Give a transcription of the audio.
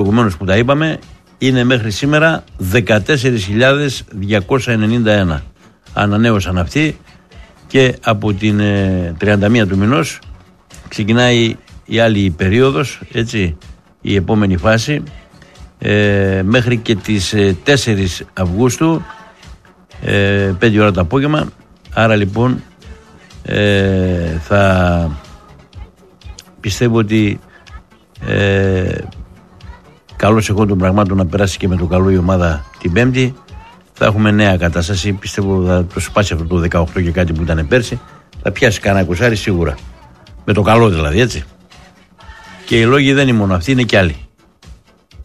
προηγουμένως που τα είπαμε, είναι μέχρι σήμερα 14.291. Ανανέωσαν αυτοί και από την 31 του μηνός ξεκινάει η άλλη περίοδος, έτσι, η επόμενη φάση, μέχρι και τις 4 Αυγούστου, 5 ώρα το απόγευμα. Άρα λοιπόν θα πιστεύω ότι καλώς εγώ των πραγμάτων να περάσει και με το καλό η ομάδα την Πέμπτη. Θα έχουμε νέα κατάσταση. Πιστεύω θα το σπάσει αυτό το 18 και κάτι που ήταν πέρσι. Θα πιάσει κανένα 20 σίγουρα. Με το καλό δηλαδή, έτσι. Και οι λόγοι δεν είναι μόνο αυτοί, είναι και άλλοι.